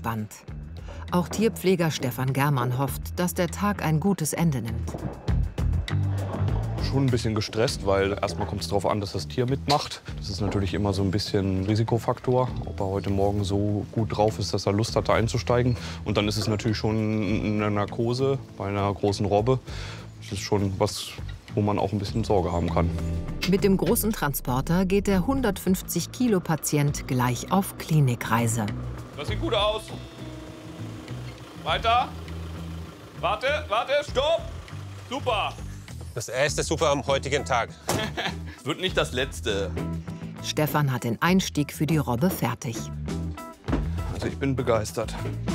angespannt. Auch Tierpfleger Stefan Germann hofft, dass der Tag ein gutes Ende nimmt. Schon ein bisschen gestresst, weil erstmal kommt es darauf an, dass das Tier mitmacht. Das ist natürlich immer so ein bisschen ein Risikofaktor, ob er heute Morgen so gut drauf ist, dass er Lust hat, da einzusteigen. Und dann ist es natürlich schon eine Narkose bei einer großen Robbe. Das ist schon was, wo man auch ein bisschen Sorge haben kann. Mit dem großen Transporter geht der 150-Kilo-Patient gleich auf Klinikreise. Das sieht gut aus. Weiter. Warte, stopp. Super. Das erste Super am heutigen Tag. Wird nicht das letzte. Stefan hat den Einstieg für die Robbe fertig. Also ich bin begeistert.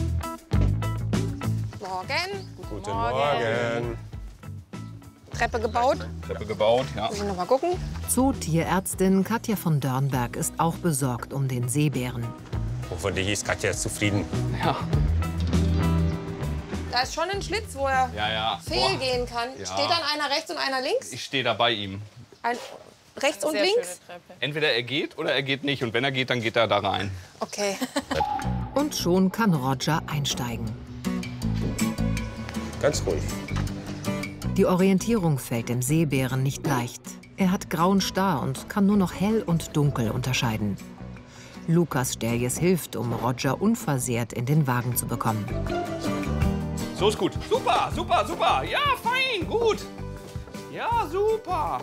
Morgen. Guten Morgen. Treppe gebaut. Treppe gebaut, ja. Muss ich noch mal gucken. Zootierärztin Katja von Dörnberg ist auch besorgt um den Seebären. Hoffentlich ist Katja zufrieden. Ja. Da ist schon ein Schlitz, wo er fehlgehen kann. Ja. Steht dann einer rechts und einer links? Ich stehe da bei ihm. Rechts und links? Entweder er geht oder er geht nicht. Und wenn er geht, dann geht er da rein. Okay. Und schon kann Roger einsteigen. Ganz ruhig. Die Orientierung fällt dem Seebären nicht leicht. Er hat grauen Star und kann nur noch hell und dunkel unterscheiden. Lukas Sterjes hilft, um Roger unversehrt in den Wagen zu bekommen. So ist gut. Super, super, super. Ja, fein, gut. Ja, super.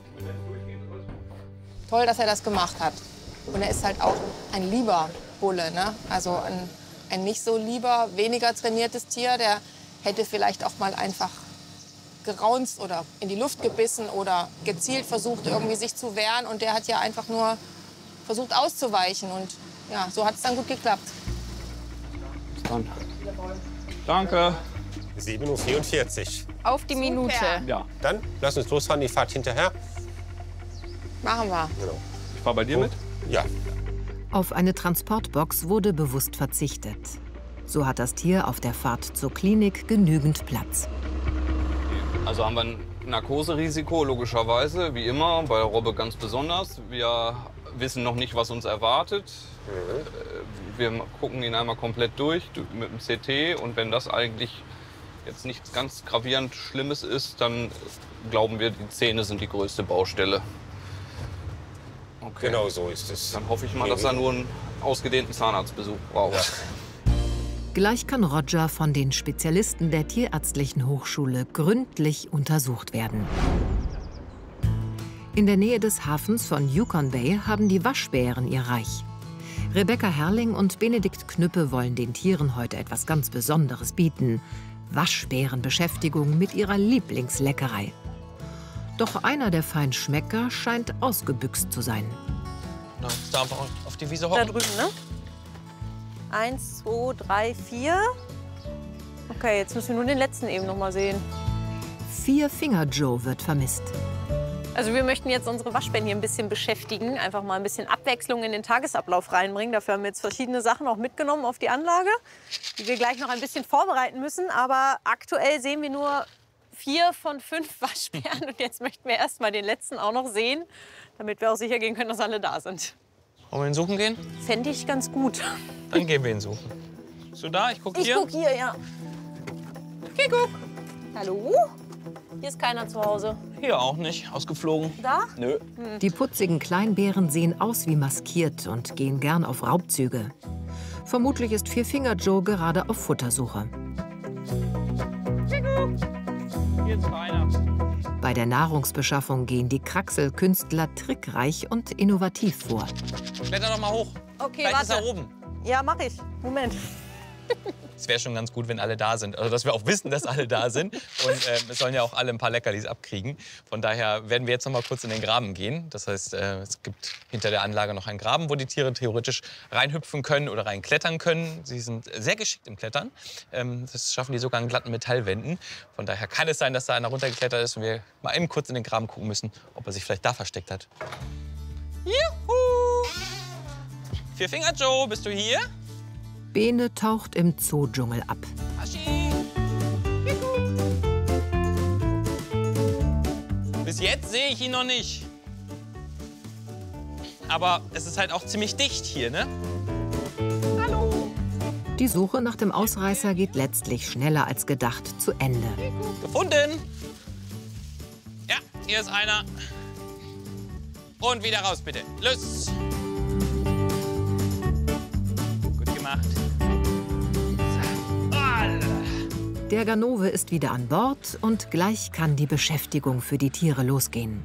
Toll, dass er das gemacht hat. Und er ist halt auch ein lieber Bulle, ne? Also ein nicht so lieber, weniger trainiertes Tier, der hätte vielleicht auch mal einfach geraunzt oder in die Luft gebissen oder gezielt versucht, irgendwie sich zu wehren. Und der hat ja einfach nur versucht auszuweichen. Und ja, so hat es dann gut geklappt. Bis dann. Danke. 7:44 Uhr. Auf die Minute. Ja, Dann lass uns losfahren, die Fahrt hinterher. Machen wir. Genau. ich fahr bei dir mit. Ja. Auf eine Transportbox wurde bewusst verzichtet. So hat das Tier auf der Fahrt zur Klinik genügend Platz. Also haben wir ein Narkoserisiko, logischerweise, wie immer, bei der Robbe ganz besonders. Wir wissen noch nicht, was uns erwartet. Wir gucken ihn einmal komplett durch mit dem CT. Und wenn das eigentlich jetzt nichts ganz gravierend Schlimmes ist, dann glauben wir, die Zähne sind die größte Baustelle. Okay. Genau so ist es. Dann hoffe ich mal, dass er nur einen ausgedehnten Zahnarztbesuch braucht. Ja. Gleich kann Roger von den Spezialisten der Tierärztlichen Hochschule gründlich untersucht werden. In der Nähe des Hafens von Yukon Bay haben die Waschbären ihr Reich. Rebecca Herrling und Benedikt Knüppe wollen den Tieren heute etwas ganz Besonderes bieten: Waschbärenbeschäftigung mit ihrer Lieblingsleckerei. Doch einer der Feinschmecker scheint ausgebüxt zu sein. Na, da einfach auf die Wiese Da hocken. drüben, ne? 1, 2, 3, 4. Okay, jetzt müssen wir nur den letzten eben noch mal sehen. Vierfinger-Joe wird vermisst. Also wir möchten jetzt unsere Waschbären hier ein bisschen beschäftigen, einfach mal ein bisschen Abwechslung in den Tagesablauf reinbringen. Dafür haben wir jetzt verschiedene Sachen auch mitgenommen auf die Anlage, die wir gleich noch ein bisschen vorbereiten müssen. Aber aktuell sehen wir nur 4 von 5 Waschbären. Und jetzt möchten wir erst mal den letzten auch noch sehen, damit wir auch sicher gehen können, dass alle da sind. Wollen wir ihn suchen gehen? Fände ich ganz gut. Dann gehen wir ihn suchen. Bist du da? Ich guck hier. Ich guck hier, ja. Okay, guck. Hallo? Hier ist keiner zu Hause. Hier auch nicht. Ausgeflogen. Da? Nö. Die putzigen Kleinbären sehen aus wie maskiert und gehen gern auf Raubzüge. Vermutlich ist Vierfinger-Joe gerade auf Futtersuche. Hier ist keiner. Bei der Nahrungsbeschaffung gehen die Kraxel-Künstler trickreich und innovativ vor. Kletter doch mal hoch. Okay, Vielleicht ist er warte. oben. Ja, mach ich. Moment. Es wäre schon ganz gut, wenn alle da sind. Also, dass wir auch wissen, dass alle da sind. Und es sollen ja auch alle ein paar Leckerlis abkriegen. Von daher werden wir jetzt noch mal kurz in den Graben gehen. Das heißt, es gibt hinter der Anlage noch einen Graben, wo die Tiere theoretisch reinhüpfen können oder reinklettern können. Sie sind sehr geschickt im Klettern. Das schaffen die sogar an glatten Metallwänden. Von daher kann es sein, dass da einer runtergeklettert ist und wir mal eben kurz in den Graben gucken müssen, ob er sich vielleicht da versteckt hat. Juhu! Vierfinger Joe, bist du hier? Bene taucht im Zoodschungel ab. Aschi! Bis jetzt sehe ich ihn noch nicht. Aber es ist halt auch ziemlich dicht hier, ne? Hallo. Die Suche nach dem Ausreißer geht letztlich schneller als gedacht zu Ende. Gefunden! Ja, hier ist einer. Und wieder raus, bitte. Los! Gut gemacht. Der Ganove ist wieder an Bord und gleich kann die Beschäftigung für die Tiere losgehen.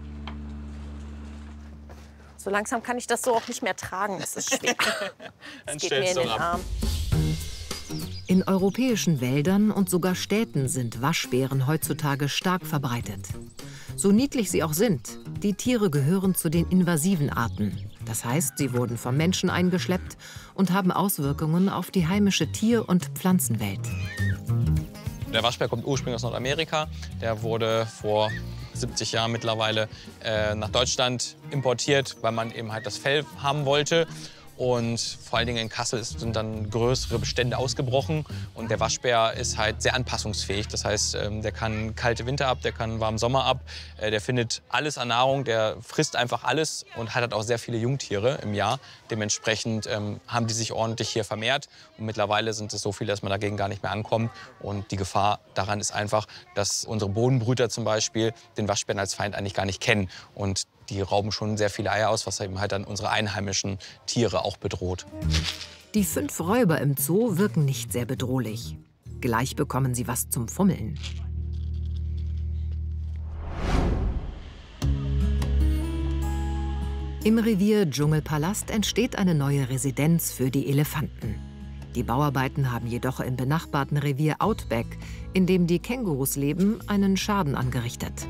So langsam kann ich das so auch nicht mehr tragen. Das ist schwer. Das geht mir in den Arm. In europäischen Wäldern und sogar Städten sind Waschbären heutzutage stark verbreitet. So niedlich sie auch sind, die Tiere gehören zu den invasiven Arten. Das heißt, sie wurden vom Menschen eingeschleppt und haben Auswirkungen auf die heimische Tier- und Pflanzenwelt. Der Waschbär kommt ursprünglich aus Nordamerika. Der wurde vor 70 Jahren mittlerweile nach Deutschland importiert, weil man eben halt das Fell haben wollte. Und vor allen Dingen in Kassel sind dann größere Bestände ausgebrochen. Und der Waschbär ist halt sehr anpassungsfähig. Das heißt, der kann kalte Winter ab, der kann warmen Sommer ab. Der findet alles an Nahrung, der frisst einfach alles und hat halt auch sehr viele Jungtiere im Jahr. Dementsprechend haben die sich ordentlich hier vermehrt. Und mittlerweile sind es so viele, dass man dagegen gar nicht mehr ankommt. Und die Gefahr daran ist einfach, dass unsere Bodenbrüter zum Beispiel den Waschbären als Feind eigentlich gar nicht kennen. Und die rauben schon sehr viele Eier aus, was eben halt dann unsere einheimischen Tiere auch bedroht. Die 5 Räuber im Zoo wirken nicht sehr bedrohlich. Gleich bekommen sie was zum Fummeln. Im Revier Dschungelpalast entsteht eine neue Residenz für die Elefanten. Die Bauarbeiten haben jedoch im benachbarten Revier Outback, in dem die Kängurus leben, einen Schaden angerichtet.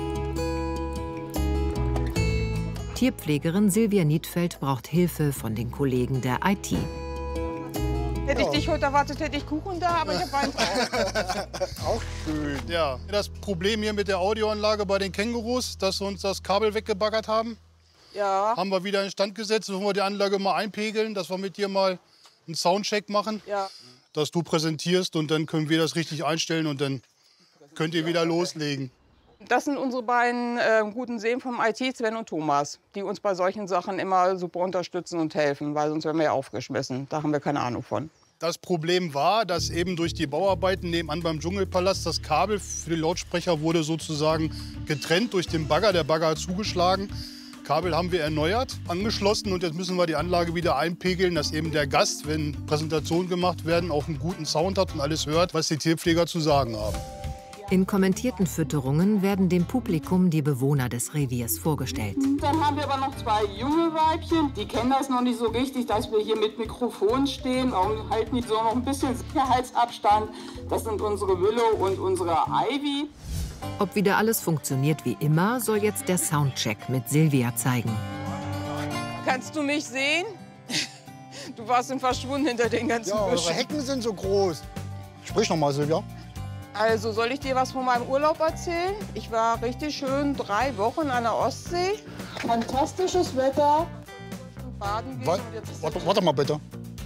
Tierpflegerin Silvia Niedfeld braucht Hilfe von den Kollegen der IT. Hätte ich dich heute erwartet, hätte ich Kuchen da, aber ich habe Wein drauf. Auch schön. Ja, das Problem hier mit der Audioanlage bei den Kängurus, dass sie uns das Kabel weggebaggert haben, Ja. haben wir wieder in Stand gesetzt. Wollen wir die Anlage mal einpegeln, dass wir mit dir mal einen Soundcheck machen, Ja. dass du präsentierst und dann können wir das richtig einstellen und dann könnt ihr wieder loslegen. Das sind unsere beiden guten Seelen vom IT, Sven und Thomas, die uns bei solchen Sachen immer super unterstützen und helfen, weil sonst wären wir ja aufgeschmissen. Da haben wir keine Ahnung von. Das Problem war, dass eben durch die Bauarbeiten nebenan beim Dschungelpalast das Kabel für die Lautsprecher wurde sozusagen getrennt durch den Bagger. Der Bagger hat zugeschlagen. Kabel haben wir erneuert, angeschlossen und jetzt müssen wir die Anlage wieder einpegeln, dass eben der Gast, wenn Präsentationen gemacht werden, auch einen guten Sound hat und alles hört, was die Tierpfleger zu sagen haben. In kommentierten Fütterungen werden dem Publikum die Bewohner des Reviers vorgestellt. Dann haben wir aber noch 2 junge Weibchen. Die kennen das noch nicht so richtig, dass wir hier mit Mikrofon stehen und halten die so noch ein bisschen Sicherheitsabstand. Das sind unsere Willow und unsere Ivy. Ob wieder alles funktioniert wie immer, soll jetzt der Soundcheck mit Silvia zeigen. Kannst du mich sehen? Du warst verschwunden hinter den ganzen Ja, Büschen. eure Hecken sind so groß. Sprich noch mal, Silvia. Also soll ich dir was von meinem Urlaub erzählen? Ich war richtig schön 3 Wochen an der Ostsee. Fantastisches Wetter. Baden gehen. Wa- Und jetzt ist Warte mal bitte.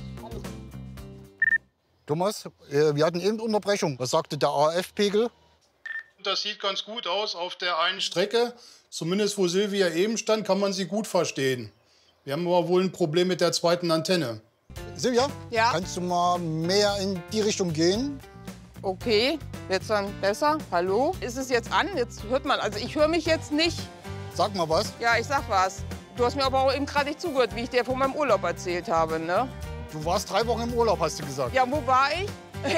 Thomas, wir hatten eben Unterbrechung. Was sagte der AF-Pegel? Das sieht ganz gut aus auf der einen Strecke. Zumindest wo Silvia eben stand, kann man sie gut verstehen. Wir haben aber wohl ein Problem mit der zweiten Antenne. Silvia, Ja? kannst du mal mehr in die Richtung gehen? Okay, wird's dann besser? Hallo? Ist es jetzt an? Jetzt hört man. Also ich höre mich jetzt nicht. Sag mal was. Ja, ich sag was. Du hast mir aber auch eben gerade nicht zugehört, wie ich dir von meinem Urlaub erzählt habe, ne? Du warst 3 Wochen im Urlaub, hast du gesagt. Ja, wo war ich?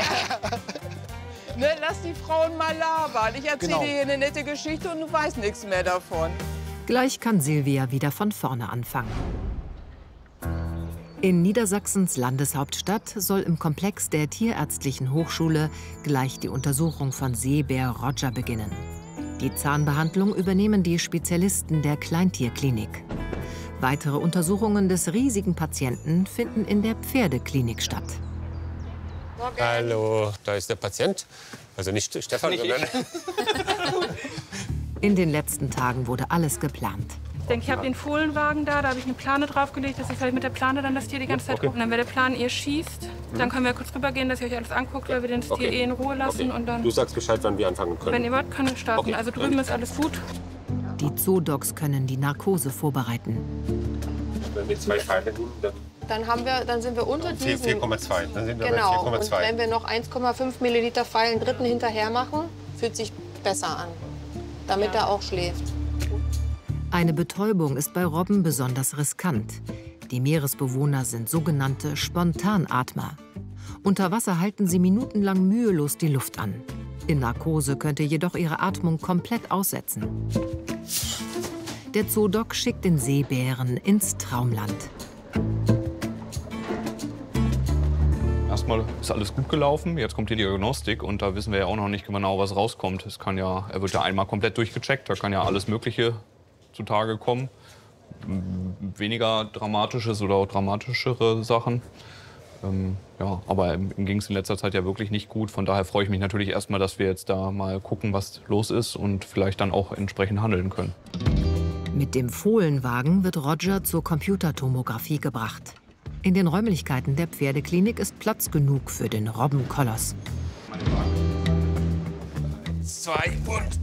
Ne, lass die Frauen mal labern. Ich erzähle Genau. dir hier eine nette Geschichte und du weißt nichts mehr davon. Gleich kann Silvia wieder von vorne anfangen. In Niedersachsens Landeshauptstadt soll im Komplex der Tierärztlichen Hochschule gleich die Untersuchung von Seebär Roger beginnen. Die Zahnbehandlung übernehmen die Spezialisten der Kleintierklinik. Weitere Untersuchungen des riesigen Patienten finden in der Pferdeklinik statt. Hallo, da ist der Patient. Also nicht Stefan, Nicht sondern... In den letzten Tagen wurde alles geplant. Ich denke, ich habe den Fohlenwagen da habe ich eine Plane draufgelegt, dass ich halt mit der Plane dann das Tier die ganze Zeit gucken. Dann, wenn der Plan ihr schießt, dann können wir kurz rübergehen, dass ihr euch alles anguckt, weil wir das Tier in Ruhe lassen. Und dann, Du sagst Bescheid, wann wir anfangen können. wenn ihr wollt, können wir starten. Okay. Also drüben ist alles gut. Die Zoodocs können die Narkose vorbereiten. Wenn wir 2 Pfeile nehmen, dann... dann sind wir unter diesen. 4,2. Dann sind wir genau. bei 4,2. Und wenn wir noch 1,5 Milliliter Pfeil einen dritten hinterher machen, fühlt sich besser an, damit er auch schläft. Eine Betäubung ist bei Robben besonders riskant. Die Meeresbewohner sind sogenannte Spontanatmer. Unter Wasser halten sie minutenlang mühelos die Luft an. In Narkose könnte jedoch ihre Atmung komplett aussetzen. Der Zoodoc schickt den Seebären ins Traumland. Erstmal ist alles gut gelaufen, jetzt kommt die Diagnostik und da wissen wir ja auch noch nicht genau, was rauskommt. Er wird ja einmal komplett durchgecheckt, da kann ja alles Mögliche zutage kommen. Weniger dramatisches oder auch dramatischere Sachen. Ja, aber ihm ging es in letzter Zeit ja wirklich nicht gut. Von daher freue ich mich natürlich erstmal, dass wir jetzt da mal gucken, was los ist und vielleicht dann auch entsprechend handeln können. Mit dem Fohlenwagen wird Roger zur Computertomographie gebracht. In den Räumlichkeiten der Pferdeklinik ist Platz genug für den Robbenkoloss. 2 und...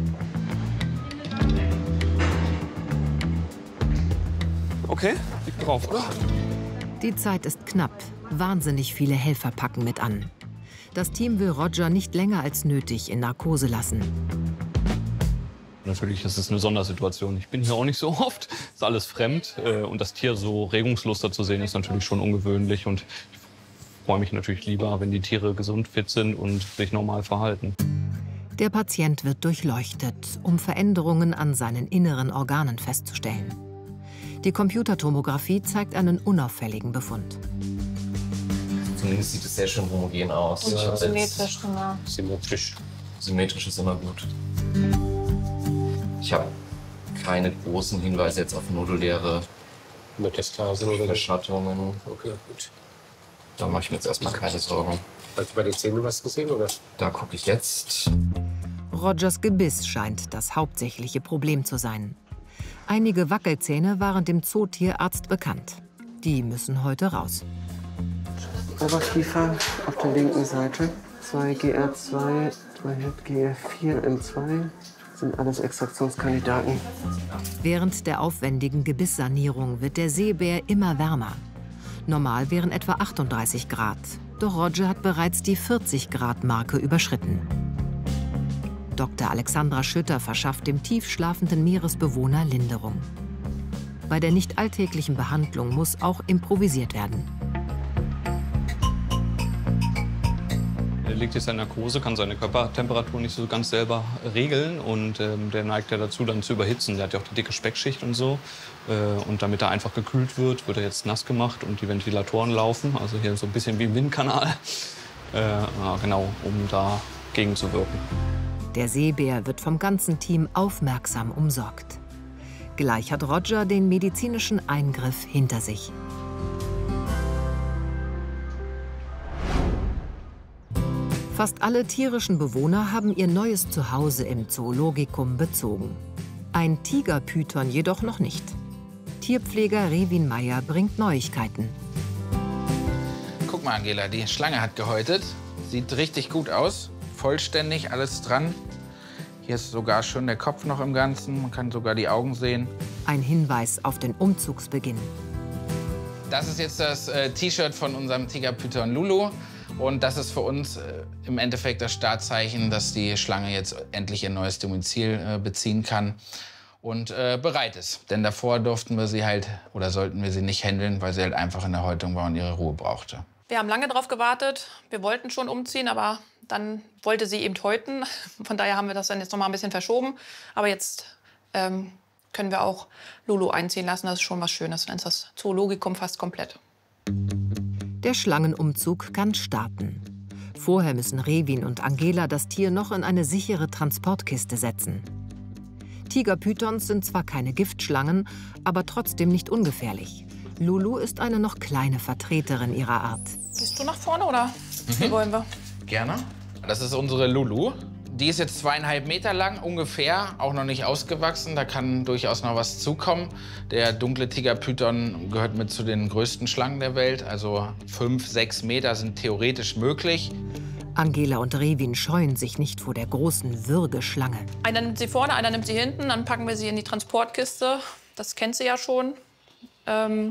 Okay, liegt drauf, oder? Die Zeit ist knapp. Wahnsinnig viele Helfer packen mit an. Das Team will Roger nicht länger als nötig in Narkose lassen. Natürlich ist es eine Sondersituation. Ich bin hier auch nicht so oft. Ist alles fremd. Und das Tier so regungsloser zu sehen, ist natürlich schon ungewöhnlich. Und ich freue mich natürlich lieber, wenn die Tiere gesund, fit sind und sich normal verhalten. Der Patient wird durchleuchtet, um Veränderungen an seinen inneren Organen festzustellen. Die Computertomographie zeigt einen unauffälligen Befund. Zumindest sieht es sehr schön homogen aus. Und symmetrisch, genau. Symmetrisch ist immer gut. Ich habe keine großen Hinweise jetzt auf noduläre Verschattungen. Okay, gut. Da mache ich mir jetzt erstmal keine Sorgen. Hast du bei den Zähnen was gesehen, oder? Da gucke ich jetzt. Rogers Gebiss scheint das hauptsächliche Problem zu sein. Einige Wackelzähne waren dem Zootierarzt bekannt. Die müssen heute raus. Oberkiefer auf der linken Seite. 2 GR2, 2 GR4 M2 sind alles Extraktionskandidaten. Während der aufwendigen Gebisssanierung wird der Seebär immer wärmer. Normal wären etwa 38 Grad. Doch Roger hat bereits die 40-Grad-Marke überschritten. Dr. Alexandra Schütter verschafft dem tiefschlafenden Meeresbewohner Linderung. Bei der nicht alltäglichen Behandlung muss auch improvisiert werden. Er liegt jetzt in Narkose, kann seine Körpertemperatur nicht so ganz selber regeln und der neigt ja dazu, dann zu überhitzen. Der hat ja auch die dicke Speckschicht und so. Und damit er einfach gekühlt wird, wird er jetzt nass gemacht und die Ventilatoren laufen. Also hier so ein bisschen wie im Windkanal. Genau, um dagegen zu wirken. Der Seebär wird vom ganzen Team aufmerksam umsorgt. Gleich hat Roger den medizinischen Eingriff hinter sich. Fast alle tierischen Bewohner haben ihr neues Zuhause im Zoologikum bezogen. Ein Tigerpython jedoch noch nicht. Tierpfleger Revin Meyer bringt Neuigkeiten. Guck mal, Angela, die Schlange hat gehäutet. Sieht richtig gut aus. Vollständig, alles dran. Hier ist sogar schon der Kopf noch im Ganzen. Man kann sogar die Augen sehen. Ein Hinweis auf den Umzugsbeginn. Das ist jetzt das T-Shirt von unserem Tigerpython Lulu. Und das ist für uns im Endeffekt das Startzeichen, dass die Schlange jetzt endlich ihr neues Domizil beziehen kann und bereit ist. Denn davor durften wir sie halt oder sollten wir sie nicht händeln, weil sie halt einfach in der Häutung war und ihre Ruhe brauchte. Wir haben lange darauf gewartet. Wir wollten schon umziehen, aber dann wollte sie eben häuten. Von daher haben wir das dann jetzt noch mal ein bisschen verschoben. Aber jetzt können wir auch Lulu einziehen lassen. Das ist schon was Schönes. Dann ist das Zoologikum fast komplett. Der Schlangenumzug kann starten. Vorher müssen Revin und Angela das Tier noch in eine sichere Transportkiste setzen. Tigerpythons sind zwar keine Giftschlangen, aber trotzdem nicht ungefährlich. Lulu ist eine noch kleine Vertreterin ihrer Art. Gehst du nach vorne oder wie wollen wir? Gerne. Das ist unsere Lulu. Die ist jetzt 2,5 Meter lang ungefähr, auch noch nicht ausgewachsen. Da kann durchaus noch was zukommen. Der dunkle Tigerpython gehört mit zu den größten Schlangen der Welt. Also 5, 6 Meter sind theoretisch möglich. Angela und Revin scheuen sich nicht vor der großen Würgeschlange. Einer nimmt sie vorne, einer nimmt sie hinten. Dann packen wir sie in die Transportkiste. Das kennt sie ja schon. Und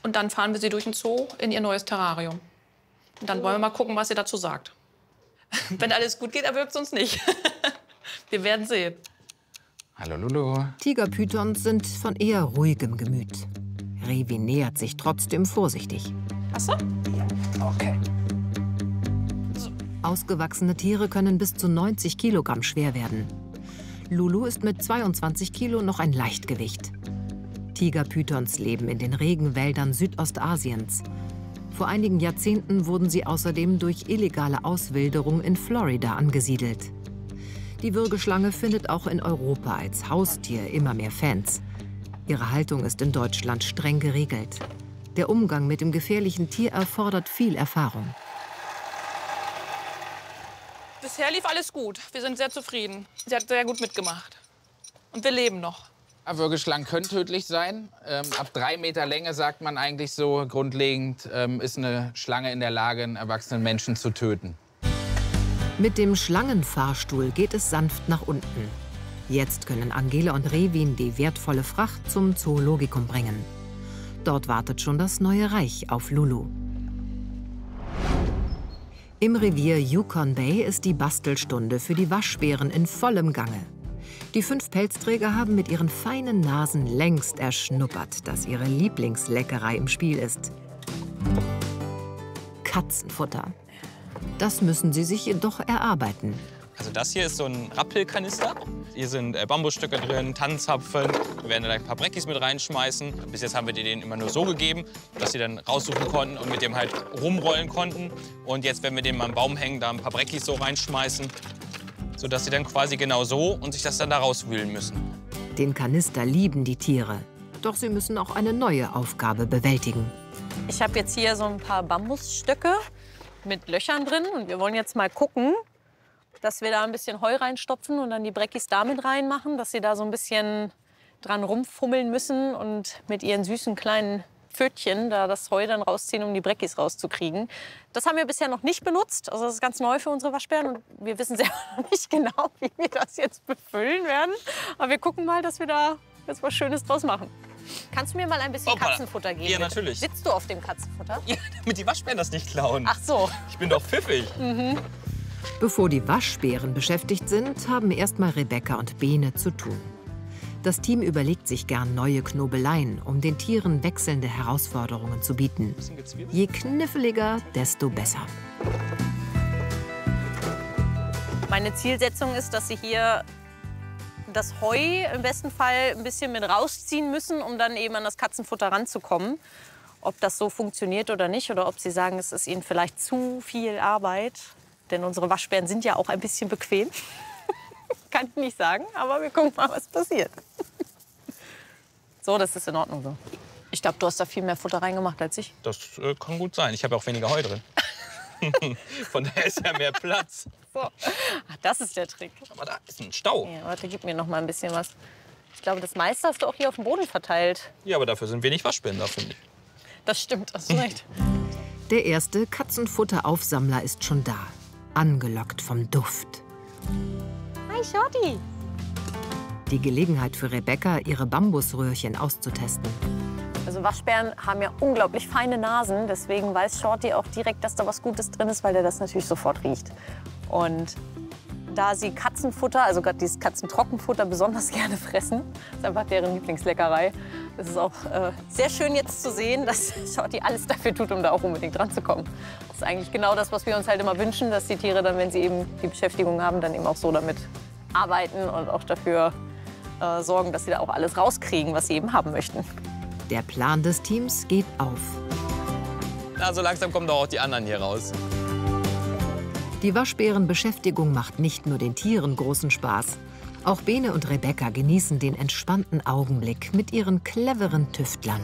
Und dann fahren wir sie durch den Zoo in ihr neues Terrarium. Und dann wollen wir mal gucken, was sie dazu sagt. Wenn alles gut geht, erwürgt es uns nicht. Wir werden sehen. Hallo Lulu. Tigerpythons sind von eher ruhigem Gemüt. Revi nähert sich trotzdem vorsichtig. Ach so? Okay. Ausgewachsene Tiere können bis zu 90 Kilogramm schwer werden. Lulu ist mit 22 Kilo noch ein Leichtgewicht. Tigerpythons leben in den Regenwäldern Südostasiens. Vor einigen Jahrzehnten wurden sie außerdem durch illegale Auswilderung in Florida angesiedelt. Die Würgeschlange findet auch in Europa als Haustier immer mehr Fans. Ihre Haltung ist in Deutschland streng geregelt. Der Umgang mit dem gefährlichen Tier erfordert viel Erfahrung. Bisher lief alles gut. Wir sind sehr zufrieden. Sie hat sehr gut mitgemacht. Und wir leben noch. Würgeschlangen können tödlich sein. Ab 3 Meter Länge, sagt man eigentlich so grundlegend, ist eine Schlange in der Lage, einen erwachsenen Menschen zu töten. Mit dem Schlangenfahrstuhl geht es sanft nach unten. Jetzt können Angela und Revin die wertvolle Fracht zum Zoologikum bringen. Dort wartet schon das neue Reich auf Lulu. Im Revier Yukon Bay ist die Bastelstunde für die Waschbären in vollem Gange. Die 5 Pelzträger haben mit ihren feinen Nasen längst erschnuppert, dass ihre Lieblingsleckerei im Spiel ist. Katzenfutter. Das müssen sie sich jedoch erarbeiten. Also das hier ist so ein Rappelkanister. Hier sind Bambusstücke drin, Tannenzapfen. Wir werden da ein paar Breckis mit reinschmeißen. Bis jetzt haben wir denen immer nur so gegeben, dass sie dann raussuchen konnten und mit dem halt rumrollen konnten. Und jetzt werden wir den mal am Baum hängen, da ein paar Breckis so reinschmeißen, sodass sie dann quasi genau so und sich das dann da rauswühlen müssen. Den Kanister lieben die Tiere. Doch sie müssen auch eine neue Aufgabe bewältigen. Ich habe jetzt hier so ein paar Bambusstöcke mit Löchern drin. Und wir wollen jetzt mal gucken, dass wir da ein bisschen Heu reinstopfen und dann die Breckis damit reinmachen, dass sie da so ein bisschen dran rumfummeln müssen und mit ihren süßen kleinen Pfötchen da das Heu dann rausziehen, um die Breckis rauszukriegen. Das haben wir bisher noch nicht benutzt. Also das ist ganz neu für unsere Waschbären und wir wissen selber noch nicht genau, wie wir das jetzt befüllen werden. Aber wir gucken mal, dass wir da jetzt was Schönes draus machen. Kannst du mir mal ein bisschen Katzenfutter geben? Ja, natürlich. Sitzt du auf dem Katzenfutter? Ja, damit die Waschbären das nicht klauen. Ach so. Ich bin doch pfiffig. Mhm. Bevor die Waschbären beschäftigt sind, haben erst mal Rebecca und Bene zu tun. Das Team überlegt sich gern neue Knobeleien, um den Tieren wechselnde Herausforderungen zu bieten. Je kniffliger, desto besser. Meine Zielsetzung ist, dass sie hier das Heu im besten Fall ein bisschen mit rausziehen müssen, um dann eben an das Katzenfutter ranzukommen. Ob das so funktioniert oder nicht, oder ob sie sagen, es ist ihnen vielleicht zu viel Arbeit. Denn unsere Waschbären sind ja auch ein bisschen bequem. Kann ich nicht sagen, aber wir gucken mal, was passiert. So, das ist in Ordnung so. Ich glaube, du hast da viel mehr Futter reingemacht als ich. Das kann gut sein. Ich habe auch weniger Heu drin. Von daher ist ja mehr Platz. So. Ach, das ist der Trick. Aber da ist ein Stau. Ja, warte, gib mir noch mal ein bisschen was. Ich glaube, das meiste hast du auch hier auf dem Boden verteilt. Ja, aber dafür sind wir nicht Waschbären da, finde ich. Das stimmt, hast du recht. Der erste Katzenfutteraufsammler ist schon da, angelockt vom Duft. Hi, Shorty. Die Gelegenheit für Rebecca, ihre Bambusröhrchen auszutesten. Also Waschbären haben ja unglaublich feine Nasen. Deswegen weiß Shorty auch direkt, dass da was Gutes drin ist, weil der das natürlich sofort riecht. Und da sie Katzenfutter, also gerade dieses Katzentrockenfutter, besonders gerne fressen, ist einfach deren Lieblingsleckerei. Es ist auch sehr schön jetzt zu sehen, dass Shorty alles dafür tut, um da auch unbedingt dran zu kommen. Das ist eigentlich genau das, was wir uns halt immer wünschen, dass die Tiere dann, wenn sie eben die Beschäftigung haben, dann eben auch so damit arbeiten und auch dafür sorgen, dass sie da auch alles rauskriegen, was sie eben haben möchten. Der Plan des Teams geht auf. Na, so langsam kommen doch auch die anderen hier raus. Die Waschbärenbeschäftigung macht nicht nur den Tieren großen Spaß. Auch Bene und Rebecca genießen den entspannten Augenblick mit ihren cleveren Tüftlern.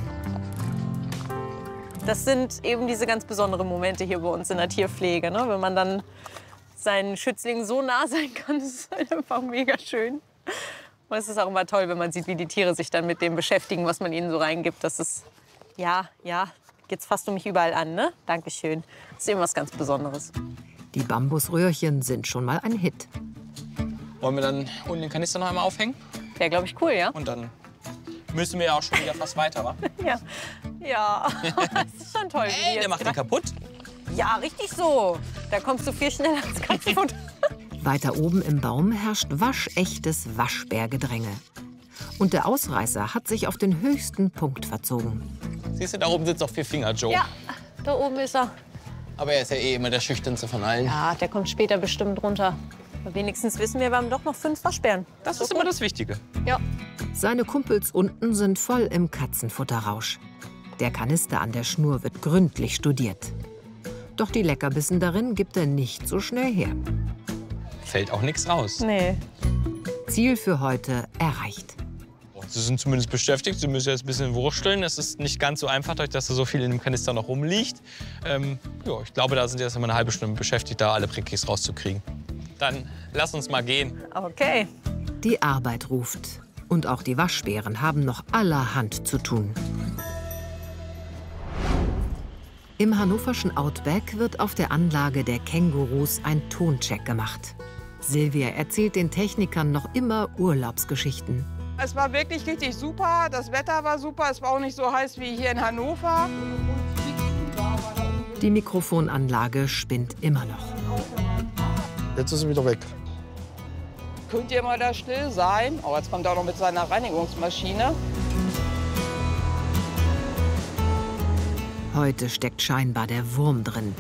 Das sind eben diese ganz besonderen Momente hier bei uns in der Tierpflege, ne? Wenn man dann seinen Schützlingen so nah sein kann, das ist halt einfach mega schön. Und es ist auch immer toll, wenn man sieht, wie die Tiere sich dann mit dem beschäftigen, was man ihnen so reingibt. Das ist, ja, jetzt fasst du mich überall an, ne? Dankeschön. Das ist eben was ganz Besonderes. Die Bambusröhrchen sind schon mal ein Hit. Wollen wir dann unten den Kanister noch einmal aufhängen? Wäre, glaube ich, cool, ja? Und dann müssen wir ja auch schon wieder fast weiter, wa? Ja. Ja, das ist schon toll. Ey, der macht den kaputt. Ja, richtig so. Da kommst du viel schneller ans Katzenfutter. Weiter oben im Baum herrscht waschechtes Waschbärgedränge. Und der Ausreißer hat sich auf den höchsten Punkt verzogen. Siehst du, da oben sitzt auch Vierfinger Joe. Ja, da oben ist er. Aber er ist ja eh immer der schüchternste von allen. Ja, der kommt später bestimmt runter. Aber wenigstens wissen wir haben doch noch 5 Waschbären. Das ist immer das Wichtige. Ja. Seine Kumpels unten sind voll im Katzenfutterrausch. Der Kanister an der Schnur wird gründlich studiert. Doch die Leckerbissen darin gibt er nicht so schnell her. Fällt auch nichts raus. Nee. Ziel für heute erreicht. Sie sind zumindest beschäftigt. Sie müssen jetzt ein bisschen wursteln. Es ist nicht ganz so einfach, dadurch, dass da so viel in dem Kanister noch rumliegt. Ja, ich glaube, da sind jetzt immer eine halbe Stunde beschäftigt, da alle Prickis rauszukriegen. Dann lass uns mal gehen. Okay. Die Arbeit ruft. Und auch die Waschbären haben noch allerhand zu tun. Im hannoverschen Outback wird auf der Anlage der Kängurus ein Toncheck gemacht. Silvia erzählt den Technikern noch immer Urlaubsgeschichten. Es war wirklich richtig super, das Wetter war super, es war auch nicht so heiß wie hier in Hannover. Die Mikrofonanlage spinnt immer noch. Jetzt ist sie wieder weg. Könnt ihr mal da still sein? Oh, jetzt kommt er noch mit seiner Reinigungsmaschine. Heute steckt scheinbar der Wurm drin.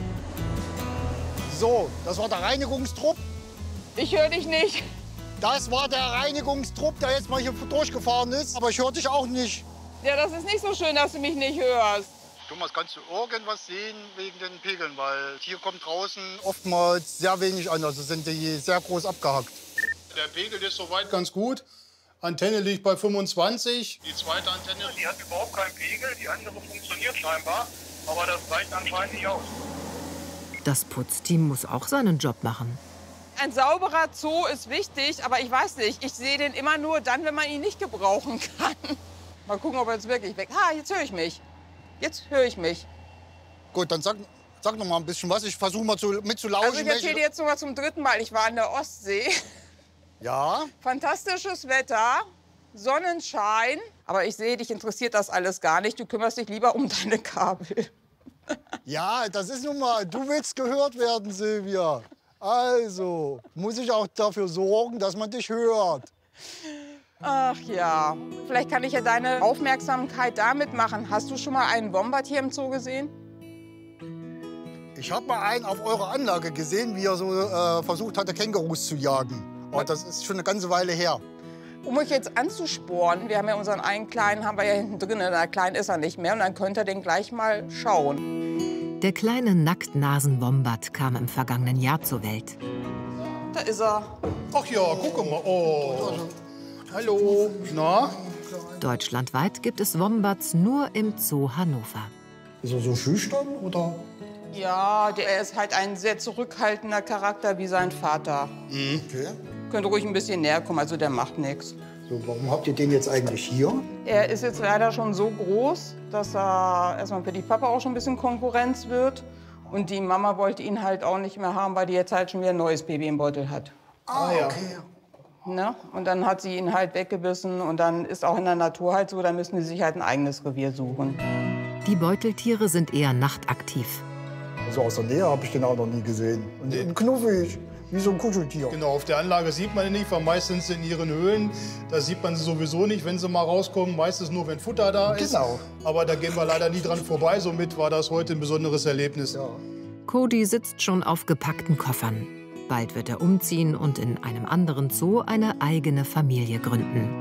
So, das war der Reinigungstrupp. Ich höre dich nicht. Das war der Reinigungstrupp, der jetzt mal hier durchgefahren ist. Aber ich höre dich auch nicht. Ja, das ist nicht so schön, dass du mich nicht hörst. Thomas, kannst du irgendwas sehen wegen den Pegeln? Weil hier kommt draußen oftmals sehr wenig an. Also sind die sehr groß abgehackt. Der Pegel ist soweit ganz gut. Antenne liegt bei 25. Die zweite Antenne, die hat überhaupt keinen Pegel. Die andere funktioniert scheinbar. Aber das reicht anscheinend nicht aus. Das Putzteam muss auch seinen Job machen. Ein sauberer Zoo ist wichtig, aber ich weiß nicht, ich sehe den immer nur dann, wenn man ihn nicht gebrauchen kann. Mal gucken, ob er jetzt wirklich weg. Ah, jetzt höre ich mich. Jetzt höre ich mich. Gut, dann sag noch mal ein bisschen was. Ich versuche mal mitzulauschen. Also ich erzähle jetzt sogar zum 3. Mal. Ich war an der Ostsee. Ja? Fantastisches Wetter, Sonnenschein. Aber ich sehe, dich interessiert das alles gar nicht. Du kümmerst dich lieber um deine Kabel. Ja, das ist nun mal, du willst gehört werden, Silvia. Also muss ich auch dafür sorgen, dass man dich hört. Ach ja, vielleicht kann ich ja deine Aufmerksamkeit damit machen. Hast du schon mal einen Wombat hier im Zoo gesehen? Ich habe mal einen auf eurer Anlage gesehen, wie er so versucht hatte, Kängurus zu jagen. Aber das ist schon eine ganze Weile her. Um euch jetzt anzusporen, wir haben ja unseren einen Kleinen, haben wir ja hinten drin, der Klein ist er nicht mehr. Und dann könnt ihr den gleich mal schauen. Der kleine Nacktnasen-Wombat kam im vergangenen Jahr zur Welt. Da ist er. Ach ja, guck mal. Oh. Hallo. Na? Deutschlandweit gibt es Wombats nur im Zoo Hannover. Ist er so schüchtern, oder? Ja, der ist halt ein sehr zurückhaltender Charakter wie sein Vater. Okay. Könnt ruhig ein bisschen näher kommen, also der macht nichts. So, warum habt ihr den jetzt eigentlich hier? Er ist jetzt leider schon so groß, dass er erstmal für die Papa auch schon ein bisschen Konkurrenz wird. Und die Mama wollte ihn halt auch nicht mehr haben, weil die jetzt halt schon wieder ein neues Baby im Beutel hat. Ah, okay. Ne? Und dann hat sie ihn halt weggebissen und dann ist auch in der Natur halt so, dann müssen die sich halt ein eigenes Revier suchen. Die Beuteltiere sind eher nachtaktiv. So aus der Nähe habe ich den auch noch nie gesehen. Und knuffig, wie so ein Kuscheltier. Genau, auf der Anlage sieht man ihn nicht, weil meistens in ihren Höhlen. Da sieht man sie sowieso nicht, wenn sie mal rauskommen. Meistens nur, wenn Futter da ist. Genau. Aber da gehen wir leider nie dran vorbei. Somit war das heute ein besonderes Erlebnis. Ja. Cody sitzt schon auf gepackten Koffern. Bald wird er umziehen und in einem anderen Zoo eine eigene Familie gründen.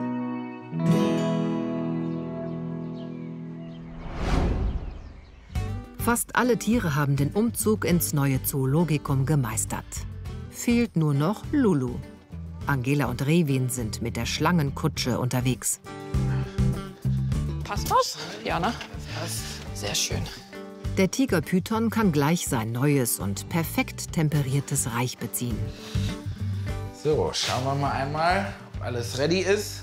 Fast alle Tiere haben den Umzug ins neue Zoologikum gemeistert. Fehlt nur noch Lulu. Angela und Rewin sind mit der Schlangenkutsche unterwegs. Passt das? Ja, ne? Sehr schön. Der Tigerpython kann gleich sein neues und perfekt temperiertes Reich beziehen. So, schauen wir mal einmal, ob alles ready ist.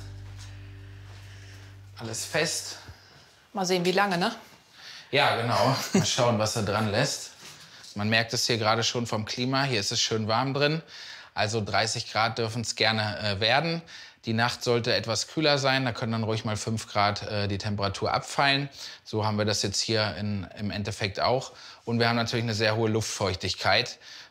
Alles fest. Mal sehen, wie lange, ne? Ja, genau. Mal schauen, was er dran lässt. Man merkt es hier gerade schon vom Klima. Hier ist es schön warm drin. Also 30 Grad dürfen es gerne werden. Die Nacht sollte etwas kühler sein, da können dann ruhig mal 5 Grad die Temperatur abfallen. So haben wir das jetzt hier im Endeffekt auch. Und wir haben natürlich eine sehr hohe Luftfeuchtigkeit.